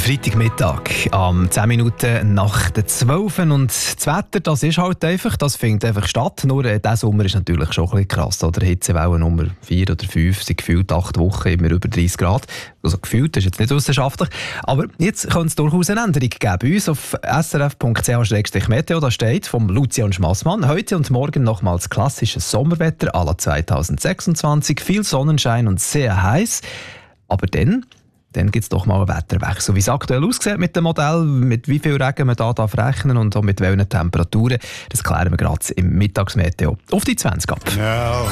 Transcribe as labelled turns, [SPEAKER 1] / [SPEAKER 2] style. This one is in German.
[SPEAKER 1] Freitagmittag, 10 Minuten nach der 12. Und das Wetter, das ist halt einfach, das findet einfach statt. Nur dieser Sommer ist natürlich schon ein bisschen krass. Oder Hitzewelle Nummer 4 oder 5, sind gefühlt 8 Wochen immer über 30 Grad. Also gefühlt, das ist jetzt nicht wissenschaftlich. Aber jetzt könnte es durchaus eine Änderung geben. Bei uns auf srf.ch/meteo, da steht vom Lucian Schmassmann: heute und morgen nochmals klassisches Sommerwetter à la 2026. Viel Sonnenschein und sehr heiß. Aber dann gibt es doch mal einen Wetterwechsel. Wie es aktuell aussieht mit dem Modell, mit wie viel Regen man da rechnen und auch mit welchen Temperaturen, das klären wir gerade im Mittagsmeteo auf die 20 ab.
[SPEAKER 2] No.